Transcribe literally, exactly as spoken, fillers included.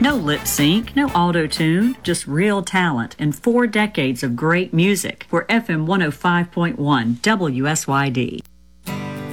No lip sync, no auto-tune, just real talent and four decades of great music. For F M one oh five point one W S Y D.